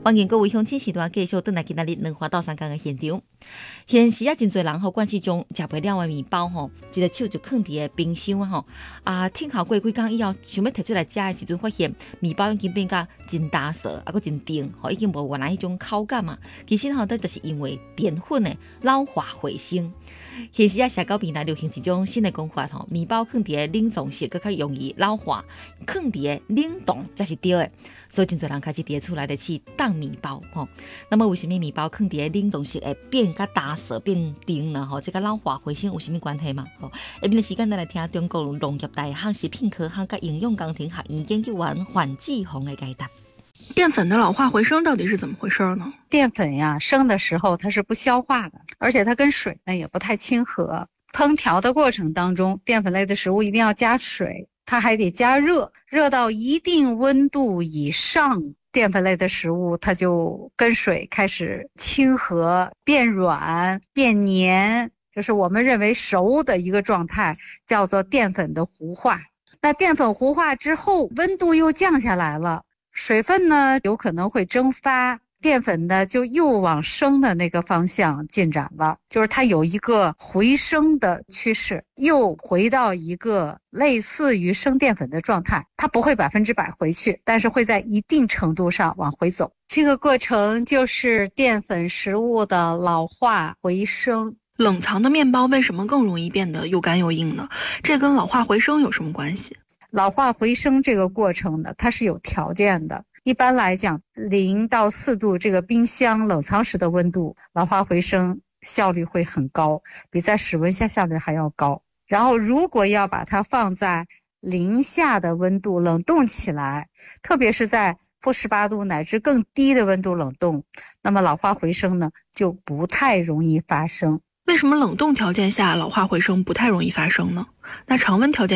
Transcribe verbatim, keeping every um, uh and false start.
欢迎各位乡亲时段继续回来今仔日两花到三工的现场。现时啊，真侪人吼惯势中食袂了的面包吼，一个手就放伫个冰箱啊吼啊，听考过几工以后，想要摕出来食的时阵，发现面包已经变甲真打涩，啊佫真甜，吼已经无原来迄种口感嘛。其实吼，这就是因为淀粉的老化回升。现时啊，社交平台流行一种新的讲法吼，面包放伫个冷藏室，佫较容易老化，放伫个冷冻才是对的。所以真侪人开始伫厝内的去当面包吼。那么为什么面包放伫个冷冻室会变甲打涩变甜呢？吼，这个老化回升有什么关系嘛？吼，下面的时间咱来听中国农业大学食品科学甲营养工程学院研究员范志宏的解答。 淀粉的老化回升到底是怎么回事呢？ 淀粉呀，生的时候它是不消化的，而且它跟水呢也不太亲和。烹调的过程当中，淀粉类的食物一定要加水，它还得加热，热到一定温度以上，淀粉类的食物它就跟水开始亲和，变软变黏，就是我们认为熟的一个状态，叫做淀粉的糊化。那淀粉糊化之后，温度又降下来了，水分呢有可能会蒸发，淀粉呢就又往生的那个方向进展了，就是它有一个回升的趋势，又回到一个类似于生淀粉的状态，它不会百分之百回去，但是会在一定程度上往回走。这个过程就是淀粉食物的老化回升。 冷藏的面包为什么更容易变得又干又硬呢？这跟老化回升有什么关系？ 老化回升这个过程呢，它是有条件的。一般来讲，零到四度这个冰箱冷藏时的温度，老化回升效率会很高，比在室温下效率还要高。然后如果要把它放在零下的温度冷冻起来，特别是在负十八度乃至更低的温度冷冻，那么老化回升呢就不太容易发生。 为什么冷冻条件下老化回升不太容易发生呢？那常温条件